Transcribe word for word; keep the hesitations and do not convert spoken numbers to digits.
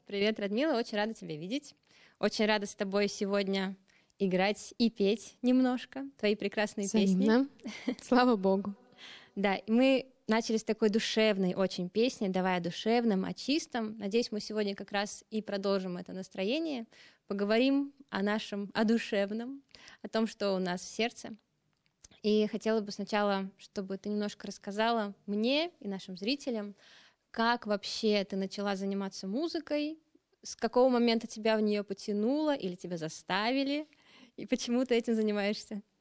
Привет, Радмила, очень рада тебя видеть. Очень рада с тобой сегодня играть и петь немножко твои прекрасные Взаимно. песни. Слава Богу. Да, и мы начали с такой душевной очень песни, давай о душевном, о чистом. Надеюсь, мы сегодня как раз и продолжим это настроение, поговорим о нашем, о душевном, о том, что у нас в сердце. И хотела бы сначала, чтобы ты немножко рассказала мне и нашим зрителям, как вообще ты начала заниматься музыкой, с какого момента тебя в нее потянуло или тебя заставили, и почему ты этим занимаешься?